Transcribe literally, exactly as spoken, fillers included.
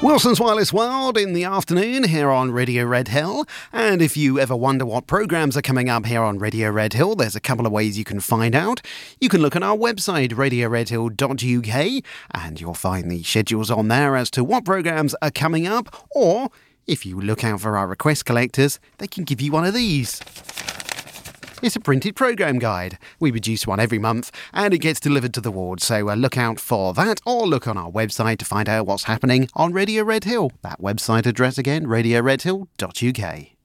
Wilson's Wireless World in the afternoon here on Radio Red Hill. And if you ever wonder what programmes are coming up here on Radio Red Hill, there's a couple of ways you can find out. You can look at our website, radio red hill dot u k, and you'll find the schedules on there as to what programmes are coming up. Or, if you look out for our request collectors, they can give you one of these. It's a printed programme guide. We produce one every month and it gets delivered to the ward, so uh, look out for that or look on our website to find out what's happening on Radio Red Hill. That website address again, radio red hill dot u k.